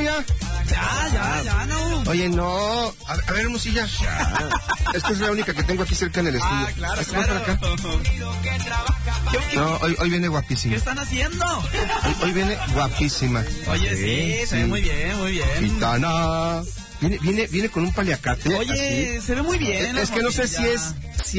ya? Ya, no. Oye, no. A ver, Hermosilla. Esta es la única que tengo aquí cerca en el estudio. Claro. Para acá. No, hoy viene guapísima. ¿Qué están haciendo? Hoy viene guapísima. Oye, sí, se ve muy bien. Gitana. Viene con un paliacate. Oye, así. Se ve muy bien. Es que no sé si es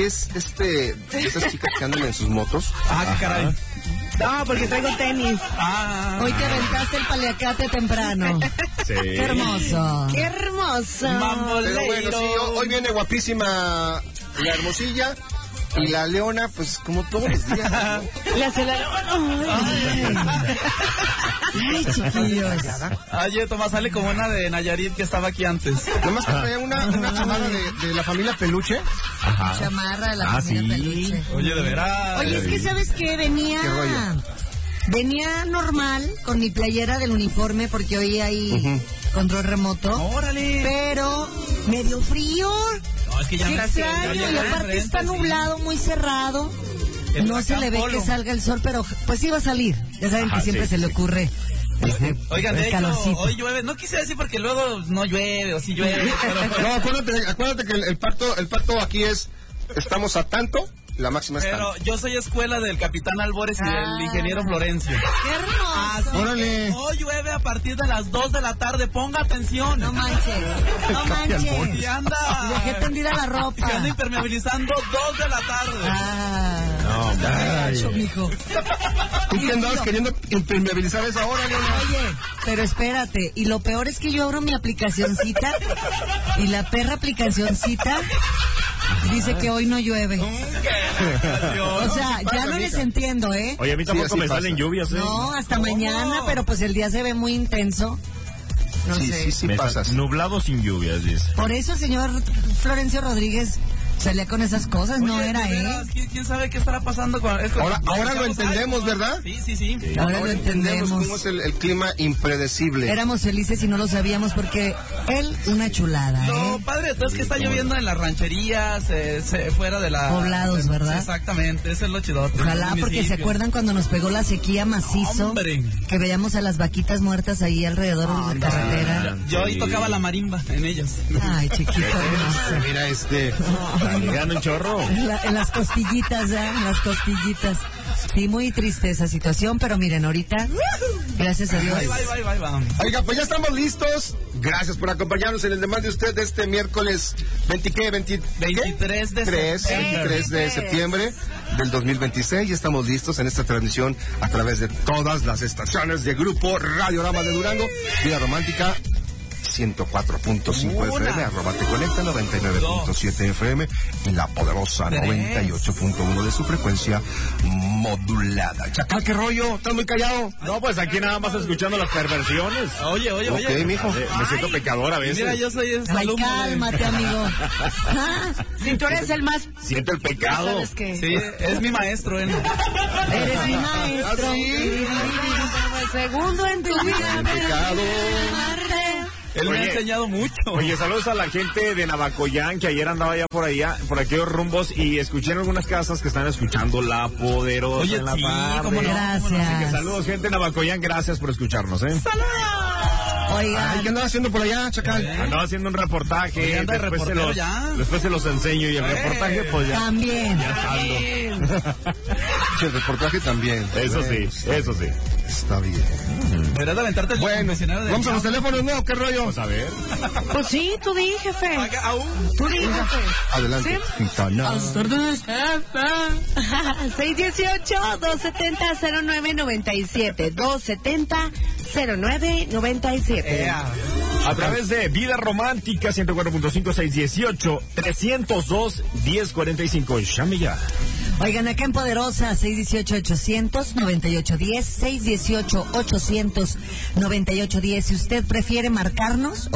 esas chicas que andan en sus motos. Qué caray. No, porque traigo tenis. Hoy te aventaste el paliacate temprano. Sí. Qué hermoso. ¡Qué hermoso! Pero bueno, sí, hoy viene guapísima la Hermosilla. Y la Leona, pues como todos los días, ¿no? La celada. Ay, chiquillos. Oye, Tomás, sale como una de Nayarit que estaba aquí antes. Nomás que traía una chamarra de la familia Peluche. Ajá. Chamarra de la familia Peluche. Oye, de veras. Oye, es que ¿sabes qué? ¿Qué rollo? Venía normal con mi playera del uniforme porque hoy hay control remoto. ¡Órale! Pero medio frío. No, es que ya Qué extraño, y aparte está nublado, muy cerrado. No se le ve que salga el sol, pero pues sí va a salir. Ya saben que siempre se le ocurre Oigan, el de hecho, calorcito. hoy llueve. No quise decir porque luego no llueve o sí llueve. Pero... No, acuérdate que el pacto aquí es, estamos a tanto, la máxima es tanto. Pero yo soy escuela del Capitán Albores y del ingeniero Florencio. ¡Qué hermoso! Órale. Hoy llueve a partir de las 2 de la tarde, ponga atención. No manches, no manches. Y anda... Dejé tendida la ropa. Y anda impermeabilizando 2 de la tarde. Gacho, mijo. ¿Tú qué andabas queriendo impermeabilizar esa hora, Leona? Oye, pero espérate, y lo peor es que yo abro mi aplicacioncita y la perra aplicacioncita dice que hoy no llueve. O sea, ya no les entiendo, ¿eh? Oye, a mí tampoco me salen lluvias, ¿eh? No, hasta mañana, pero pues el día se ve muy intenso. No sé. Sí Me pasas. nublado sin lluvias, dice. Por eso, señor Florencio Rodríguez salía con esas cosas, no Oye, era de él. veras, ¿quién sabe qué estará pasando con... Ahora lo entendemos, ¿verdad? Sí. Ahora lo entendemos. Cómo es el clima impredecible. Éramos felices y no lo sabíamos porque él, una chulada, ¿eh? No, padre, entonces que está lloviendo en las rancherías, fuera de la... Poblados, ¿verdad? Exactamente, eso es lo chidote. Ojalá, porque se acuerdan cuando nos pegó la sequía macizo, ¡Hombre! que veíamos a las vaquitas muertas ahí alrededor de la carretera. Yo ahí tocaba la marimba en ellas. Ay, chiquito hermoso. Mira, Llegando un chorro. En las costillitas, ¿eh? En las costillitas. Sí, muy triste esa situación, pero miren, ahorita, gracias a Dios. Bye. Oiga, pues ya estamos listos. Gracias por acompañarnos en el demás de usted de este miércoles 23 de septiembre del 2026. Ya estamos listos en esta transmisión a través de todas las estaciones de Grupo Radiorama de Durango. Vida Romántica 104.5 FM, arroba te conecta, 99.7 FM y la poderosa 98.1 de su frecuencia modulada. Chacal, ¿qué rollo? ¿Estás muy callado? No, pues aquí nada más escuchando las perversiones. Oye. Ok, mijo. Me siento pecador a veces. Mira, yo soy el Ay, alumno. cálmate, amigo. Si tú eres el más... Siento el pecado. ¿Sabes qué? Sí, es mi maestro, ¿eh? Eres mi maestro. Segundo en tu vida. Pecado. Él me ha Oye, enseñado mucho. Oye, saludos a la gente de Navacoyán, que ayer andaba ya por aquellos rumbos, y escuché en algunas casas que están escuchando La Poderosa. Oye, en la sí, tarde. cómo no. Así que Gracias. saludos, gente de Navacoyán, gracias por escucharnos, ¿eh? Ay, Oigan, ¿qué andabas haciendo por allá, Chacal? Andaba haciendo un reportaje, Oye, anda de reportero ya. después se los enseño, y el reportaje, pues ya. también. El reportaje también. Eso sí. Está bien. Deberías de aventarte el Bueno, confesionario de... vamos a los teléfonos, ¿no? ¿Qué rollo? Vamos a ver. Pues sí, tú di, jefe. Tú di, jefe. Adelante. Gitana. 618-270-0997. 270-0997. A través de Vida Romántica 104.5, 618-302-1045. Llame ya. Oigan, acá en Poderosa, 618-800-9810, 618-800-9810. Si usted prefiere marcarnos,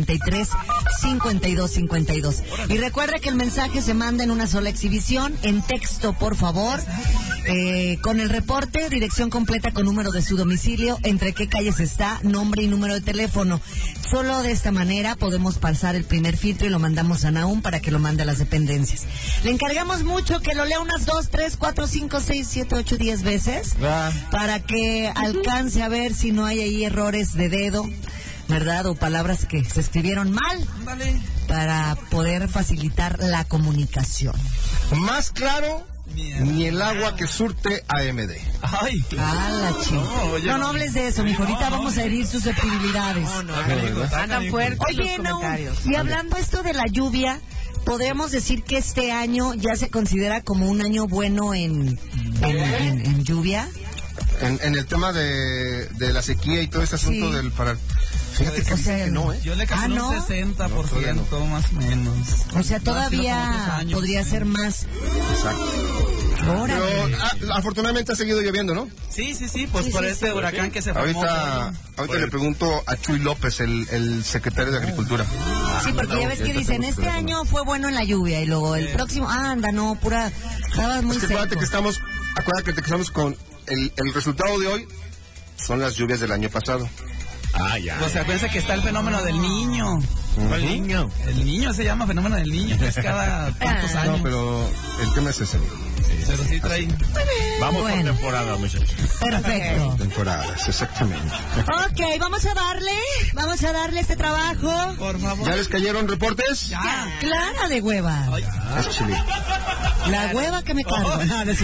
833-5252. Y recuerda que el mensaje se manda en una sola exhibición, en texto, por favor, con el reporte, dirección completa con número de su domicilio, entre qué calles está, nombre y número de teléfono. Solo de esta manera podemos pasar el primer filtro y lo mandamos a Nahum para que lo mande a las dependencias. Le encargamos mucho que lo lea unas 2, 3, 4, 5, 6, 7, 8, 10 veces para que alcance a ver si no hay ahí errores de dedo, ¿verdad? O palabras que se escribieron mal. Dale. Para poder facilitar la comunicación. Más claro, ni el agua que surte AMD. Ay, la chica. No hables de eso, mijo. Ahorita vamos a herir susceptibilidades. Andan fuertes los comentarios. Y hablando esto de la lluvia, podemos decir que este año ya se considera como un año bueno en lluvia. En el tema de la sequía y todo ese asunto del para. Fíjate que dicen que no, ¿eh? Yo le calculo un 60%, más o menos. O sea, todavía podría ser más. Exacto. Pero afortunadamente ha seguido lloviendo, ¿no? Sí, pues por este huracán que se formó. Ahorita le pregunto a Chuy López, el secretario de Agricultura. Sí, porque ya ves que dicen, este año fue bueno en la lluvia y luego el próximo, estaba muy seco. Acuérdate que estamos con el resultado de hoy, son las lluvias del año pasado. Ya. O sea, piensa que está el fenómeno del niño. ¿Cuál niño? El niño se llama fenómeno del niño, que es cada tantos años. No, pero el tema es ese. Pero sí trae. Vamos por temporada, muchachos. Perfecto. Temporadas, exactamente. Ok, vamos a darle este trabajo. Por favor. ¿Ya les cayeron reportes? Ya. Clara de hueva. Es chile. La hueva que me cargo.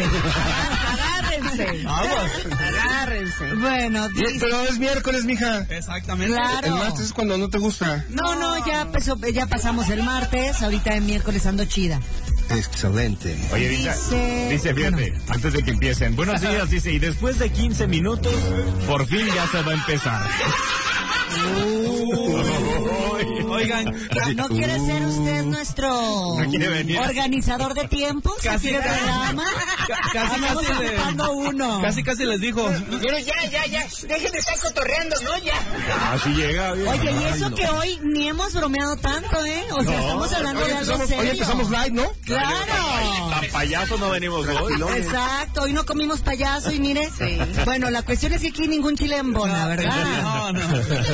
Agárrense. Bueno, pero es miércoles, mija. Exactamente. Claro. El martes es cuando no te gusta. No, ya pasamos el martes. Ahorita en miércoles ando chida. Excelente. Oye, dice, fíjate, antes de que empiecen. Buenos días, dice, y después de 15 minutos, por fin ya se va a empezar. Oigan, ¿no quiere ser usted nuestro organizador de tiempos? Casi casi les dijo. Pero ya, dejen de estar cotorreando, ¿no? Ya. Así llega. Bien. Oye, y eso que hoy ni hemos bromeado tanto, ¿eh? O sea, estamos hablando de algo serio. Hoy empezamos live, ¿no? ¡Claro! Tan payasos no venimos hoy, ¿no? Exacto, hoy no comimos payaso y mire. Sí. Bueno, la cuestión es que aquí ningún chile en bona, ¿verdad? No.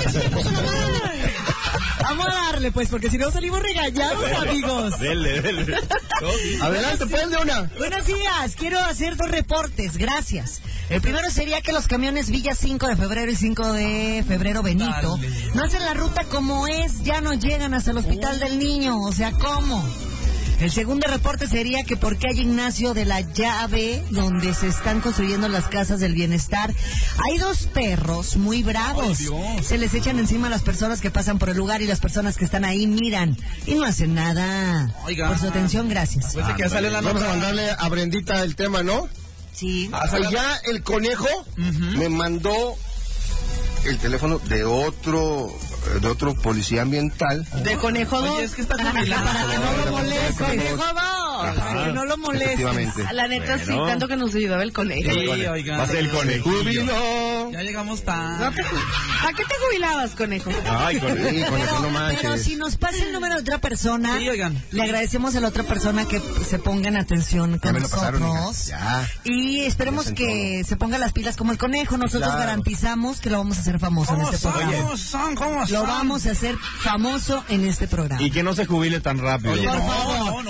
Vamos a darle, pues, porque si no salimos regañados, amigos. Dele. Adelante, pues, de una. Buenos días, quiero hacer 2 reportes, gracias. El primero sería que los camiones Villa 5 de febrero y 5 de febrero Benito no hacen la ruta como es, ya no llegan hasta el Hospital del Niño, o sea, ¿cómo? El segundo reporte sería que por calle Ignacio de la Llave, donde se están construyendo las casas del bienestar, hay 2 perros muy bravos. Se les echan encima a las personas que pasan por el lugar y las personas que están ahí miran y no hacen nada. Oiga. Por su atención, gracias. Pues que sale la Vamos a mandarle a Brendita el tema, ¿no? Sí. Ya el conejo me mandó el teléfono de otro policía ambiental. De Conejo 2. Oye, es que está jubilado. Para que no lo moleste. Conejo 2. Para que no lo moleste. Efectivamente. La neta, sí, tanto que nos ayudaba el conejo. Sí, oigan. Va a ser el conejillo. ¡Júbilo! Ya llegamos tan. ¿A qué te jubilabas, conejo? Ay, Sí, conejo, no manches. Pero si nos pasa el número de otra persona, Sí, oigan. le agradecemos a la otra persona que se ponga en atención con Ya me lo pasaron, nosotros. hija. Ya. Y esperemos que se ponga las pilas como el conejo. Nosotros Claro. garantizamos que lo vamos a hacer famoso en este programa. ¿Cómo Lo vamos a hacer famoso en este programa. Y que no se jubile tan rápido. Oye, Por no, favor. no.